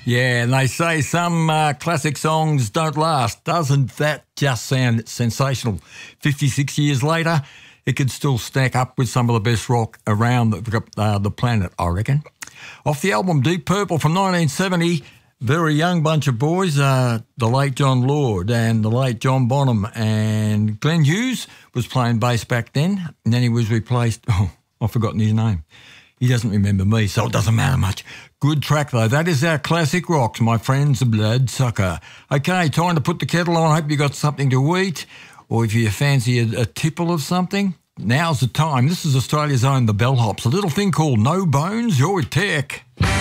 Yeah, and they say some classic songs don't last. Doesn't that just sound sensational? 56 years later, it could still stack up with some of the best rock around the planet, I reckon. Off the album Deep Purple from 1970, very young bunch of boys, the late John Lord and the late John Bonham, and Glenn Hughes was playing bass back then, and then he was replaced, I've forgotten his name. He doesn't remember me, so it doesn't matter much. Good track, though. That is our classic rocks, my friends, the Bloodsucker. Okay, time to put the kettle on. I hope you got something to eat, or if you fancy a tipple of something, now's the time. This is Australia's own The Bellhops, a little thing called No Bones, Your Tech.